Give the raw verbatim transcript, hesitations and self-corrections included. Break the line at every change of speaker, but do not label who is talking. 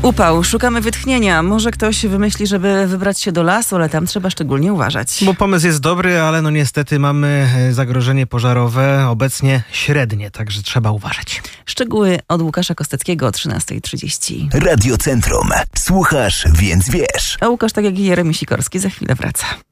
Upał, szukamy wytchnienia. Może ktoś wymyśli, żeby wybrać się do lasu, ale tam trzeba szczególnie uważać.
Bo pomysł jest dobry, ale no niestety mamy zagrożenie pożarowe, obecnie średnie, także trzeba uważać.
Szczegóły od Łukasza Kosteckiego o trzynasta trzydzieści.
Radio Centrum. Słuchasz, więc wiesz.
A Łukasz, tak jak i Jeremy Sikorski, za chwilę wraca.